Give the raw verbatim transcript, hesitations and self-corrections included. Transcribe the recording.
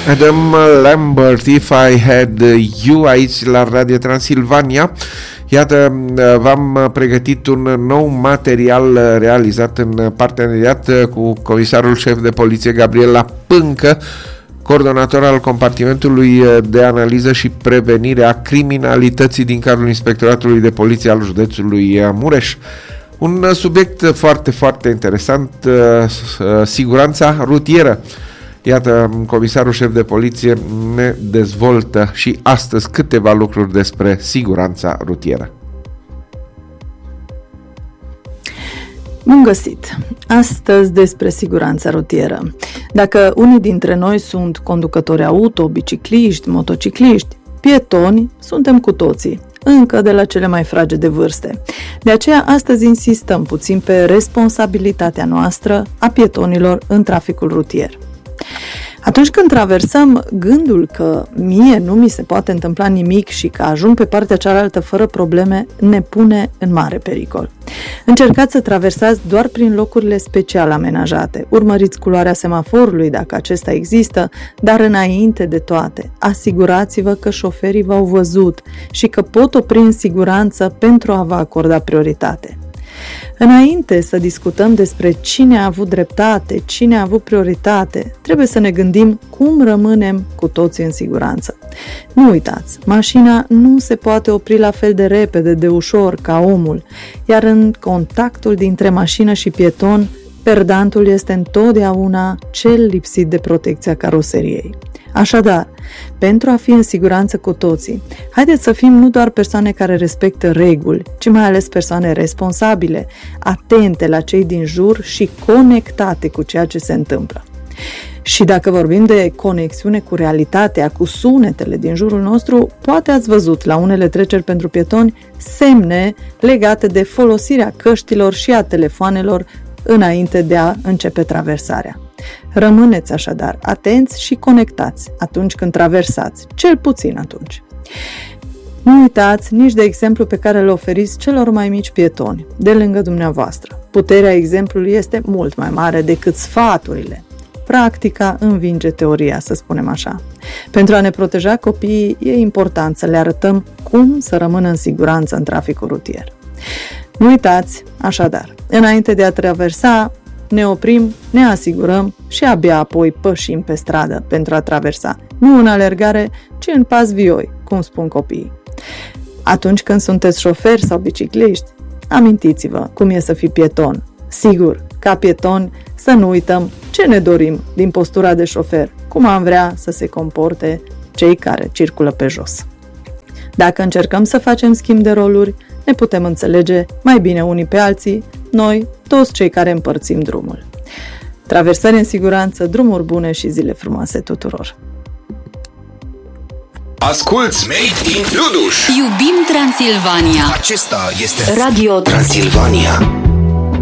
Adam Lambert, If I Had You, aici la Radio Transilvania. Iată, v-am pregătit un nou material realizat în parteneriat cu comisarul șef de poliție Gabriela Pâncă, coordonator al compartimentului de analiză și prevenire a criminalității din cadrul Inspectoratului de Poliție al județului Mureș. Un subiect foarte, foarte interesant, siguranța rutieră. Iată, comisarul șef de poliție ne dezvoltă și astăzi câteva lucruri despre siguranța rutieră. Bun găsit! Astăzi despre siguranța rutieră. Dacă unii dintre noi sunt conducători auto, bicicliști, motocicliști, pietoni, suntem cu toții, încă de la cele mai fragede vârste. De aceea, astăzi insistăm puțin pe responsabilitatea noastră a pietonilor în traficul rutier. Atunci când traversăm, gândul că mie nu mi se poate întâmpla nimic și că ajung pe partea cealaltă fără probleme ne pune în mare pericol. Încercați să traversați doar prin locurile special amenajate. Urmăriți culoarea semaforului dacă acesta există, dar înainte de toate, asigurați-vă că șoferii v-au văzut și că pot opri în siguranță pentru a vă acorda prioritate. Înainte să discutăm despre cine a avut dreptate, cine a avut prioritate, trebuie să ne gândim cum rămânem cu toții în siguranță. Nu uitați, mașina nu se poate opri la fel de repede, de ușor ca omul, iar în contactul dintre mașină și pieton, perdantul este întotdeauna cel lipsit de protecția caroseriei. Așadar, pentru a fi în siguranță cu toții, haideți să fim nu doar persoane care respectă reguli, ci mai ales persoane responsabile, atente la cei din jur și conectate cu ceea ce se întâmplă. Și dacă vorbim de conexiune cu realitatea, cu sunetele din jurul nostru, poate ați văzut la unele treceri pentru pietoni semne legate de folosirea căștilor și a telefoanelor înainte de a începe traversarea. Rămâneți așadar atenți și conectați atunci când traversați, cel puțin atunci. Nu uitați nici de exemplu pe care îl oferiți celor mai mici pietoni de lângă dumneavoastră. Puterea exemplului este mult mai mare decât sfaturile. Practica învinge teoria, să spunem așa. Pentru a ne proteja copiii, e important să le arătăm cum să rămână în siguranță în traficul rutier. Nu uitați, așadar, înainte de a traversa, ne oprim, ne asigurăm și abia apoi pășim pe stradă pentru a traversa. Nu în alergare, ci în pas vioi, cum spun copiii. Atunci când sunteți șoferi sau bicicliști, amintiți-vă cum e să fii pieton. Sigur, ca pietoni, să nu uităm ce ne dorim din postura de șofer, cum am vrea să se comporte cei care circulă pe jos. Dacă încercăm să facem schimb de roluri, ne putem înțelege mai bine unii pe alții, noi, toți cei care împărțim drumul. Traversări în siguranță, drumuri bune și zile frumoase tuturor! Asculți Made in Luduș! Iubim Transilvania! Acesta este Radio Transilvania!